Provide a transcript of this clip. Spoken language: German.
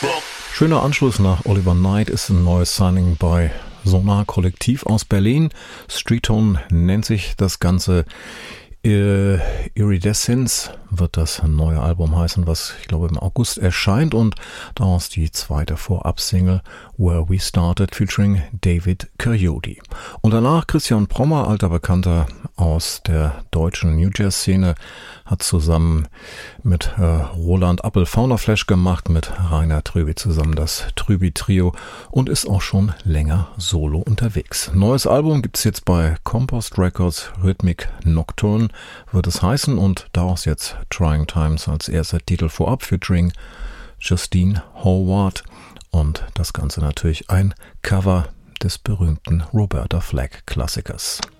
Schöner Anschluss nach Oliver Knight ist ein neues Signing bei Sonar Kollektiv aus Berlin. Street Tone nennt sich das Ganze. Iridescence wird das neue Album heißen, was ich glaube im August erscheint, und daraus die zweite Vorab-Single Where We Started featuring David Coyote. Und danach Christian Prommer, alter Bekannter aus der deutschen New Jazz Szene, hat zusammen mit Roland Appel Faunaflash gemacht, mit Rainer Trüby zusammen das Trüby Trio, und ist auch schon länger solo unterwegs. Neues Album gibt's jetzt bei Compost Records, Rhythmic Nocturne wird es heißen, und daraus jetzt Trying Times als erster Titel vorab featuring Justine Howard, und das Ganze natürlich ein Cover des berühmten Roberta Flack Klassikers.